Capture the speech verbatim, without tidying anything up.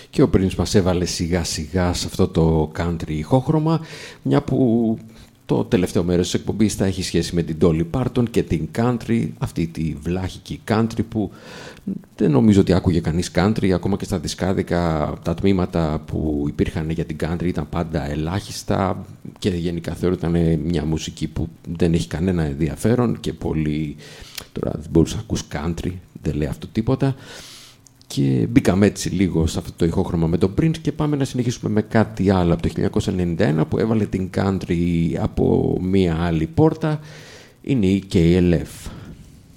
Και ο Prince μας έβαλε σιγά σιγά σε αυτό το country ηχόχρωμα, μια που το τελευταίο μέρος της εκπομπής θα έχει σχέση με την Dolly Parton και την country, αυτή τη βλάχικη country που δεν νομίζω ότι άκουγε κανείς country, ακόμα και στα δισκάδικα τα τμήματα που υπήρχαν για την country ήταν πάντα ελάχιστα και γενικά θεωρώ ήταν μια μουσική που δεν έχει κανένα ενδιαφέρον και πολύ, τώρα δεν μπορείς να ακούς country, δεν λέει αυτό τίποτα. Και μπήκαμε έτσι λίγο σε αυτό το ηχόχρωμα με τον Prince και πάμε να συνεχίσουμε με κάτι άλλο από το χίλια εννιακόσια ενενήντα ένα που έβαλε την country από μία άλλη πόρτα, είναι η κέι ελ εφ.